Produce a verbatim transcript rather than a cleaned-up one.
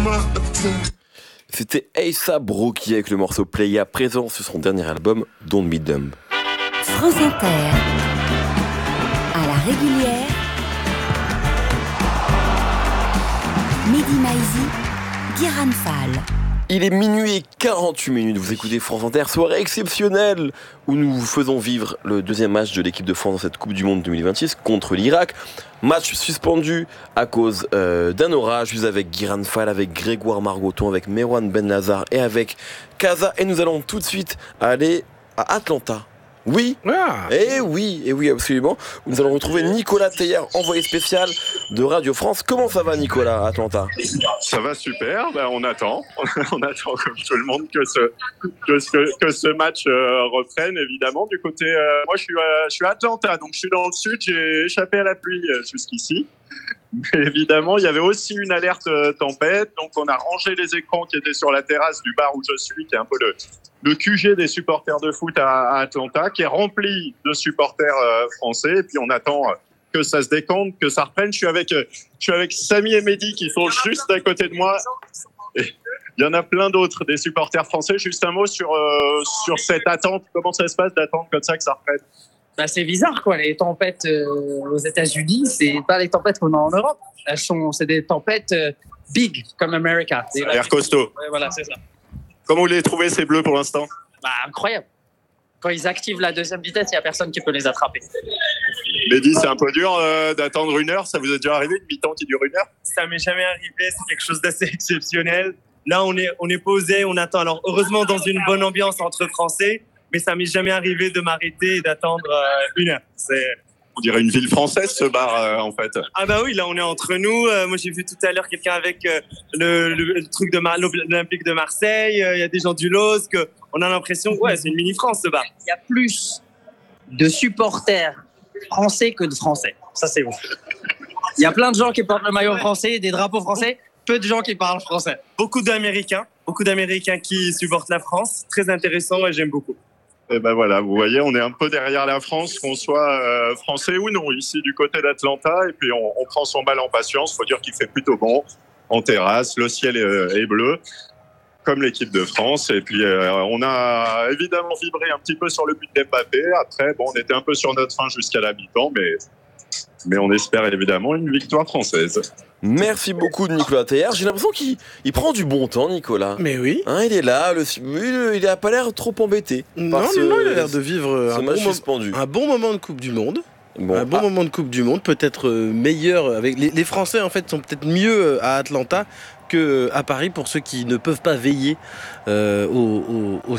C'était A$AP Rocky avec le morceau Playa, présent sur son dernier album Don't Be Dumb. France Inter, à la régulière, Mehdi Maizi, Guiran Fall. Il est minuit et quarante-huit minutes, vous écoutez France Inter, soirée exceptionnelle où nous vous faisons vivre le deuxième match de l'équipe de France dans cette Coupe du Monde deux mille vingt-six contre l'Irak. Match suspendu à cause euh, d'un orage, juste avec Guiran Fall, avec Grégoire Margoton, avec Merwan Ben Lazar et avec Kaza. Et nous allons tout de suite aller à Atlanta. Oui, Ah. et oui, et oui, absolument. Nous allons retrouver Nicolas Teilhard, envoyé spécial de Radio France. Comment ça va, Nicolas, à Atlanta ? Ça va super, ben, on attend. On attend comme tout le monde que ce, que ce, que ce match euh, reprenne, évidemment. Du côté, euh, moi, je suis, à, je suis à Atlanta, donc je suis dans le sud, j'ai échappé à la pluie euh, jusqu'ici. Mais évidemment, il y avait aussi une alerte euh, tempête, donc on a rangé les écrans qui étaient sur la terrasse du bar où je suis, qui est un peu le, le Q G des supporters de foot à, à Atlanta, qui est rempli de supporters euh, français. Et puis on attend euh, que ça se décante, que ça reprenne. Je suis avec, euh, je suis avec Samy et Mehdi qui sont juste à côté de moi. Et il y en a plein d'autres, des supporters français. Juste un mot sur, euh, sur cette attente. Comment ça se passe d'attendre comme ça que ça reprenne ? Bah, c'est bizarre, quoi. Les tempêtes euh, aux États-Unis, c'est pas les tempêtes qu'on a en Europe. Elles sont, c'est des tempêtes euh, big, comme America. Ça a l'air costaud. Ouais, voilà, c'est ça. Comment vous les trouvez, ces bleus, pour l'instant ? Bah, incroyable. Quand ils activent la deuxième vitesse, il n'y a personne qui peut les attraper. Mehdi, c'est un peu dur euh, d'attendre une heure. Ça vous est déjà arrivé, une mi-temps qui dure une heure ? Ça m'est jamais arrivé, c'est quelque chose d'assez exceptionnel. Là, on est, on est posé, on attend. Alors, heureusement, dans une bonne ambiance entre Français, mais ça m'est jamais arrivé de m'arrêter et d'attendre euh, une heure. C'est... On dirait une ville française, ce bar, euh, en fait. Ah bah oui, là, on est entre nous. Euh, moi, j'ai vu tout à l'heure quelqu'un avec euh, le, le, le truc de Mar- l'Olympique de Marseille. Il euh, y a des gens du L O S C. On a l'impression, ouais, c'est une mini-France, ce bar. Il y a plus de supporters français que de Français. Ça, c'est ouf. Il y a plein de gens qui portent le maillot français, des drapeaux français, peu de gens qui parlent français. Beaucoup d'Américains, beaucoup d'Américains qui supportent la France. Très intéressant et j'aime beaucoup. Et ben voilà, vous voyez, on est un peu derrière la France, qu'on soit euh, français ou non, ici du côté d'Atlanta. Et puis on, on prend son mal en patience. Il faut dire qu'il fait plutôt bon en terrasse. Le ciel est, est bleu, comme l'équipe de France. Et puis euh, on a évidemment vibré un petit peu sur le but d'Mbappé. Après, bon, on était un peu sur notre fin jusqu'à la mi-temps, mais, mais on espère évidemment une victoire française. Merci beaucoup de Nicolas Teilhard. J'ai l'impression qu'il il prend du bon temps, Nicolas. Mais oui. Hein, il est là, le, il n'a pas l'air trop embêté. Non, par non, ce, non, il a l'air de vivre ce un match bon, suspendu. mo- un bon moment de Coupe du Monde. Bon, un bon ah, moment de Coupe du Monde, peut-être euh, meilleur. Avec les, les Français, en fait, sont peut-être mieux euh, à Atlanta qu'à Paris pour ceux qui ne peuvent pas veiller euh, au, au, au